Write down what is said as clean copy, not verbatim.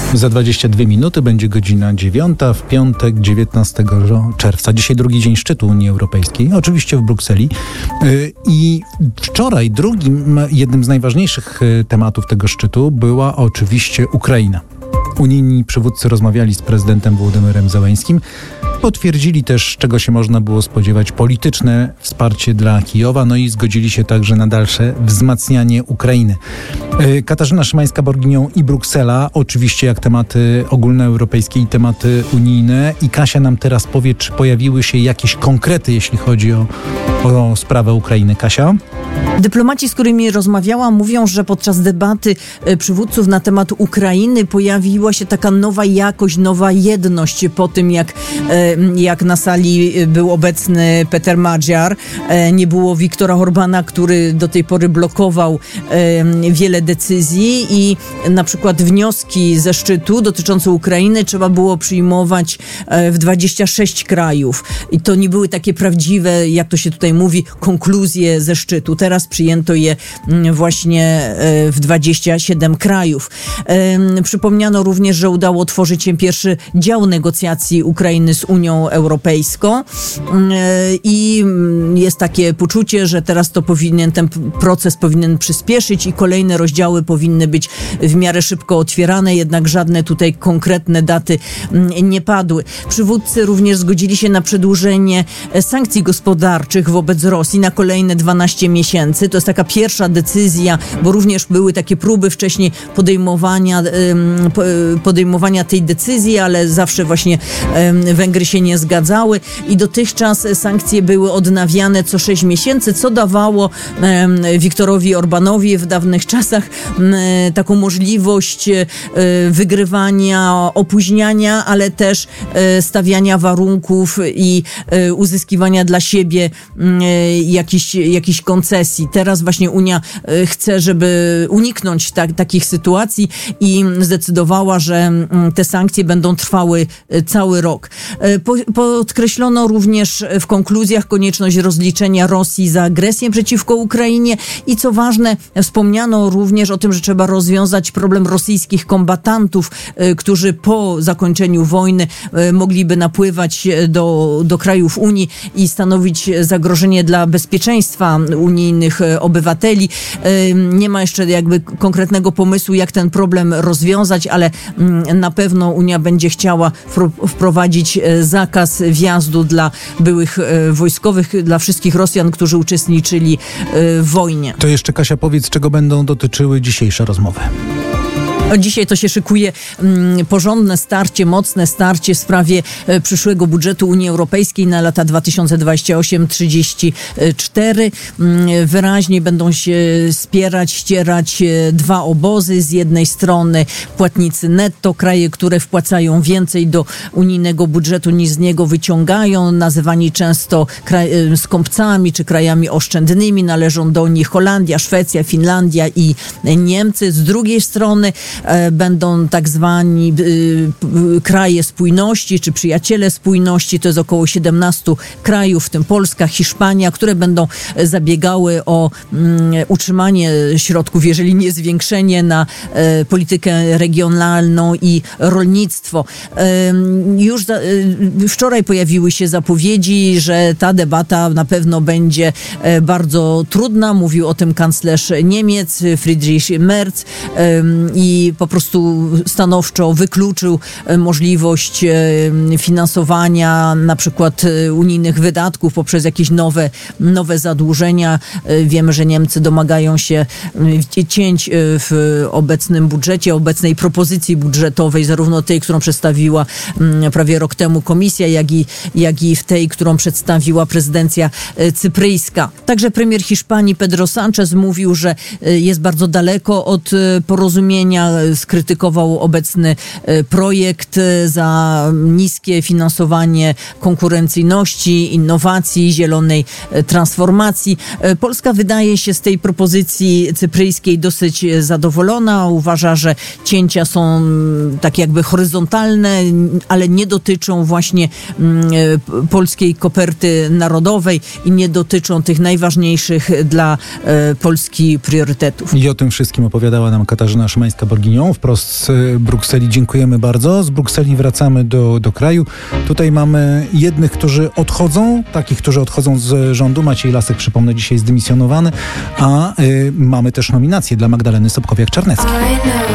Za 22 minuty będzie godzina 9 w piątek 19 czerwca. Dzisiaj drugi dzień szczytu Unii Europejskiej, oczywiście w Brukseli. I wczoraj jednym z najważniejszych tematów tego szczytu była oczywiście Ukraina. Unijni przywódcy rozmawiali z prezydentem Wołodymyrem Zełeńskim. Potwierdzili też, czego się można było spodziewać, polityczne wsparcie dla Kijowa, no i zgodzili się także na dalsze wzmacnianie Ukrainy. Katarzyna Szymańska-Borginią i Bruksela, oczywiście jak tematy ogólnoeuropejskie i tematy unijne. I Kasia nam teraz powie, czy pojawiły się jakieś konkrety, jeśli chodzi o sprawę Ukrainy. Kasia? Dyplomaci, z którymi rozmawiałam, mówią, że podczas debaty przywódców na temat Ukrainy pojawiła się taka nowa jakość, nowa jedność po tym, jak na sali był obecny Peter Magyar. Nie było Viktora Orbana, który do tej pory blokował wiele decyzji i na przykład wnioski ze szczytu dotyczące Ukrainy trzeba było przyjmować w 26 krajów. I to nie były takie prawdziwe, jak to się tutaj mówi, konkluzje ze szczytu. Teraz przyjęto je właśnie w 27 krajów. Przypomniano również, że udało tworzyć się pierwszy dział negocjacji Ukrainy z Unią Europejską i jest takie poczucie, że teraz ten proces powinien przyspieszyć i kolejne rozdziały powinny być w miarę szybko otwierane, jednak żadne tutaj konkretne daty nie padły. Przywódcy również zgodzili się na przedłużenie sankcji gospodarczych wobec Rosji na kolejne 12 miesięcy. To jest taka pierwsza decyzja, bo również były takie próby wcześniej podejmowania tej decyzji, ale zawsze właśnie Węgry się nie zgadzały i dotychczas sankcje były odnawiane co 6 miesięcy, co dawało Viktorowi Orbanowi w dawnych czasach taką możliwość wygrywania, opóźniania, ale też stawiania warunków i uzyskiwania dla siebie jakichś koncesji. Teraz właśnie Unia chce, żeby uniknąć takich sytuacji i zdecydowała, że te sankcje będą trwały cały rok. Podkreślono również w konkluzjach konieczność rozliczenia Rosji za agresję przeciwko Ukrainie i co ważne, wspomniano również o tym, że trzeba rozwiązać problem rosyjskich kombatantów, którzy po zakończeniu wojny mogliby napływać do krajów Unii i stanowić zagrożenie dla bezpieczeństwa unijnych obywateli. Nie ma jeszcze jakby konkretnego pomysłu, jak ten problem rozwiązać, ale na pewno Unia będzie chciała wprowadzić zakaz wjazdu dla byłych wojskowych, dla wszystkich Rosjan, którzy uczestniczyli w wojnie. To jeszcze, Kasia, powiedz, czego będą dotyczyły dzisiejsze rozmowy. Dzisiaj to się szykuje porządne starcie, mocne starcie w sprawie przyszłego budżetu Unii Europejskiej na lata 2028-34. Wyraźnie będą się ścierać dwa obozy. Z jednej strony płatnicy netto, kraje, które wpłacają więcej do unijnego budżetu niż z niego wyciągają, nazywani często skąpcami czy krajami oszczędnymi. Należą do nich Holandia, Szwecja, Finlandia i Niemcy. Z drugiej strony będą tak zwani kraje spójności, czy przyjaciele spójności. To jest około 17 krajów, w tym Polska, Hiszpania, które będą zabiegały o utrzymanie środków, jeżeli nie zwiększenie, na politykę regionalną i rolnictwo. Już wczoraj pojawiły się zapowiedzi, że ta debata na pewno będzie bardzo trudna. Mówił o tym kanclerz Niemiec Friedrich Merz i po prostu stanowczo wykluczył możliwość finansowania na przykład unijnych wydatków poprzez jakieś nowe zadłużenia. Wiemy, że Niemcy domagają się cięć w obecnym budżecie, obecnej propozycji budżetowej, zarówno tej, którą przedstawiła prawie rok temu Komisja, jak i w tej, którą przedstawiła prezydencja cypryjska. Także premier Hiszpanii Pedro Sánchez mówił, że jest bardzo daleko od porozumienia. Skrytykował obecny projekt za niskie finansowanie konkurencyjności, innowacji, zielonej transformacji. Polska wydaje się z tej propozycji cypryjskiej dosyć zadowolona. Uważa, że cięcia są tak jakby horyzontalne, ale nie dotyczą właśnie polskiej koperty narodowej i nie dotyczą tych najważniejszych dla Polski priorytetów. I o tym wszystkim opowiadała nam Katarzyna Szymańska-Borginią. Boginią, wprost z Brukseli. Dziękujemy bardzo. Z Brukseli wracamy do kraju. Tutaj mamy jednych, którzy odchodzą, takich, którzy odchodzą z rządu. Maciej Lasek, przypomnę, dzisiaj zdymisjonowany, a mamy też nominację dla Magdaleny Sobkowiak-Czarneckiej.